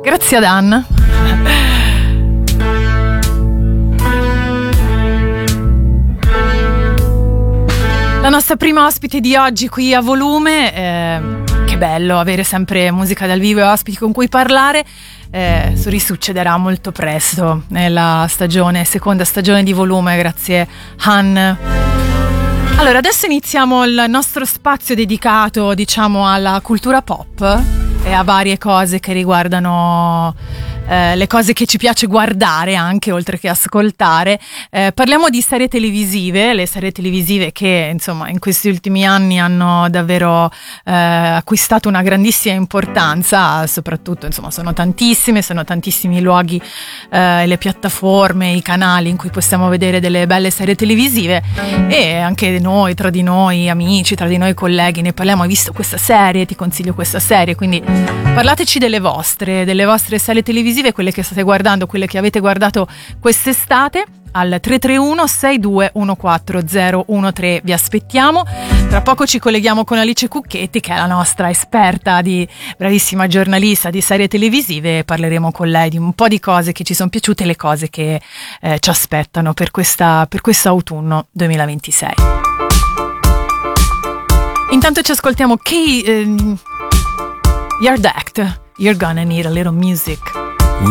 Grazie ad Anna. La nostra prima ospite di oggi qui a Volume, che bello avere sempre musica dal vivo e ospiti con cui parlare. Risuccederà molto presto nella seconda stagione di Volume, grazie Han. Allora, adesso iniziamo il nostro spazio dedicato, diciamo, alla cultura pop e a varie cose che riguardano le cose che ci piace guardare anche, oltre che ascoltare. Parliamo di serie televisive, le serie televisive che insomma in questi ultimi anni hanno davvero acquistato una grandissima importanza, soprattutto insomma sono tantissimi i luoghi, le piattaforme, i canali in cui possiamo vedere delle belle serie televisive, e anche noi, tra di noi amici, tra di noi colleghi, ne parliamo. Hai visto questa serie? Ti consiglio questa serie. Quindi parlateci delle vostre serie televisive, quelle che state guardando, quelle che avete guardato quest'estate, al 331-6214013. Vi aspettiamo. Tra poco ci colleghiamo con Alice Cucchetti, che è la nostra esperta, bravissima giornalista di serie televisive, e parleremo con lei di un po' di cose che ci sono piaciute e le cose che ci aspettano per questo autunno 2026. Intanto ci ascoltiamo Yard Act, You're Gonna Need a Little Music.